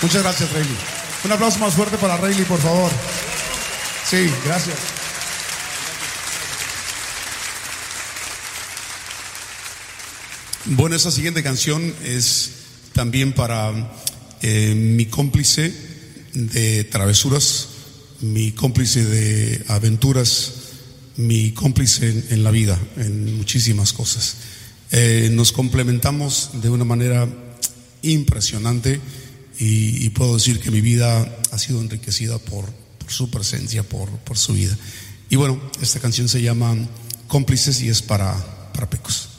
Muchas gracias, Rayleigh. Un aplauso más fuerte para Rayleigh, por favor. Sí, gracias. Bueno, esta siguiente canción es también para mi cómplice de travesuras, mi cómplice de aventuras, mi cómplice en la vida, en muchísimas cosas. Nos complementamos de una manera impresionante y puedo decir que mi vida ha sido enriquecida por su presencia, por su vida. Y bueno, esta canción se llama Cómplices y es para Pecos.